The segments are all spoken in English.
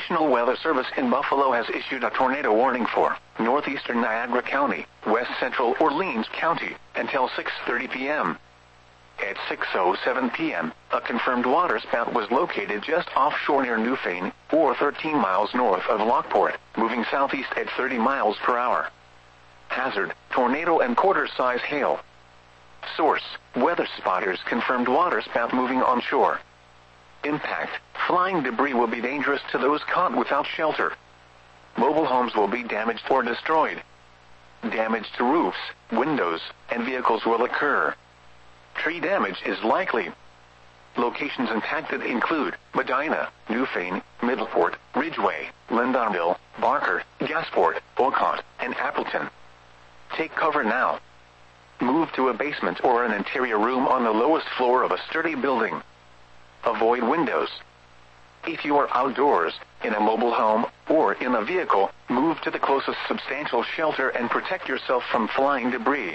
National Weather Service in Buffalo has issued a tornado warning for northeastern Niagara County, west central Orleans County, until 6:30 p.m. At 6:07 p.m., a confirmed waterspout was located just offshore near Newfane, or 13 miles north of Lockport, moving southeast at 30 miles per hour. Hazard, tornado and quarter-size hail. Source, weather spotters confirmed waterspout moving onshore. Impact, flying debris will be dangerous to those caught without shelter. Mobile homes will be damaged or destroyed. Damage to roofs, windows, and vehicles will occur. Tree damage is likely. Locations impacted include Medina, Newfane, Middleport, Ridgeway, Lindenville, Barker, Gasport, Ocott, and Appleton. Take cover now. Move to a basement or an interior room on the lowest floor of a sturdy building. Avoid windows. If you are outdoors, in a mobile home, or in a vehicle, move to the closest substantial shelter and protect yourself from flying debris.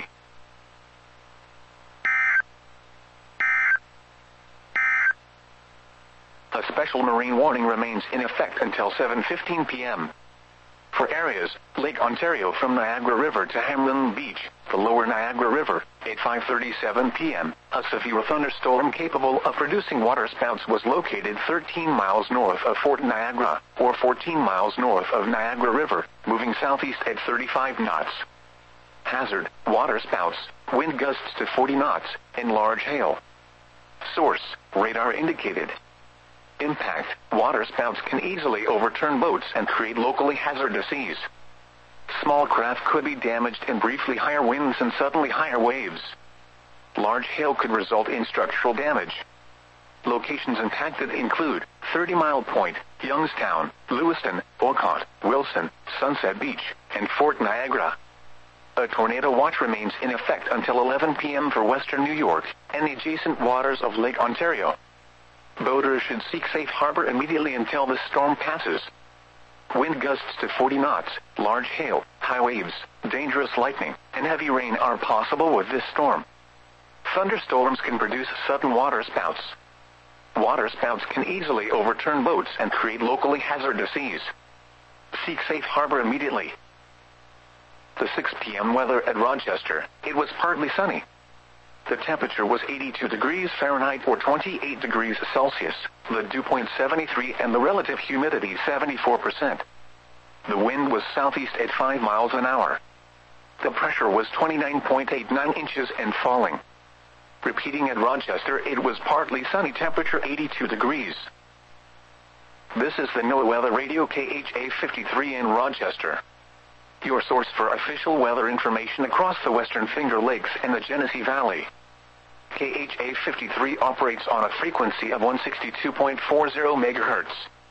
A special marine warning remains in effect until 7:15 p.m. For areas, Lake Ontario from Niagara River to Hamlin Beach, the lower Niagara River, at 5:37 p.m., a severe thunderstorm capable of producing waterspouts was located 13 miles north of Fort Niagara, or 14 miles north of Niagara River, moving southeast at 35 knots. Hazard, waterspouts, wind gusts to 40 knots, and large hail. Source, radar indicated. Impact, waterspouts can easily overturn boats and create locally hazardous seas. Small craft could be damaged in briefly higher winds and suddenly higher waves. Large hail could result in structural damage. Locations impacted include 30 Mile Point, Youngstown, Lewiston, Ocott, Wilson, Sunset Beach, and Fort Niagara. A tornado watch remains in effect until 11 p.m. for western New York and the adjacent waters of Lake Ontario. Boaters should seek safe harbor immediately until the storm passes. Wind gusts to 40 knots, large hail, high waves, dangerous lightning, and heavy rain are possible with this storm. Thunderstorms can produce sudden waterspouts. Waterspouts can easily overturn boats and create locally hazardous seas. Seek safe harbor immediately. The 6 p.m. weather at Rochester, it was partly sunny. The temperature was 82 degrees Fahrenheit or 28 degrees Celsius, the dew point 73 and the relative humidity 74%. The wind was southeast at 5 miles an hour. The pressure was 29.89 inches and falling. Repeating at Rochester, it was partly sunny, temperature 82 degrees. This is the NOAA Weather Radio KHA 53 in Rochester. Your source for official weather information across the Western Finger Lakes and the Genesee Valley. KHA 53 operates on a frequency of 162.40 MHz.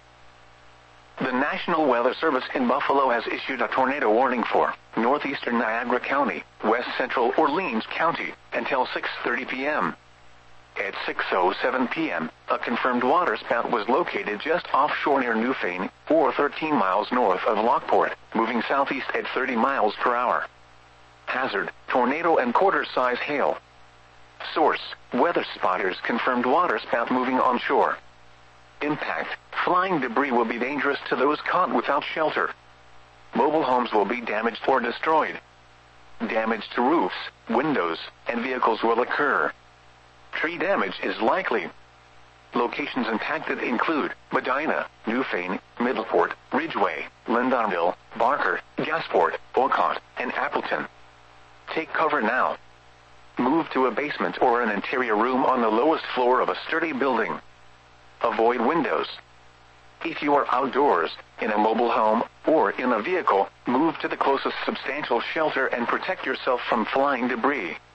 The National Weather Service in Buffalo has issued a tornado warning for northeastern Niagara County, west central Orleans County, until 6:30 p.m. At 6:07 p.m., a confirmed waterspout was located just offshore near Newfane, or 13 miles north of Lockport, moving southeast at 30 miles per hour. Hazard, tornado and quarter-size hail. Source, weather spotters confirmed waterspout moving onshore. Impact, flying debris will be dangerous to those caught without shelter. Mobile homes will be damaged or destroyed. Damage to roofs, windows, and vehicles will occur. Tree damage is likely. Locations impacted include Medina, Newfane, Middleport, Ridgeway, Lindenville, Barker, Gasport, Ocott, and Appleton. Take cover now. Move to a basement or an interior room on the lowest floor of a sturdy building. Avoid windows. If you are outdoors, in a mobile home, or in a vehicle, move to the closest substantial shelter and protect yourself from flying debris.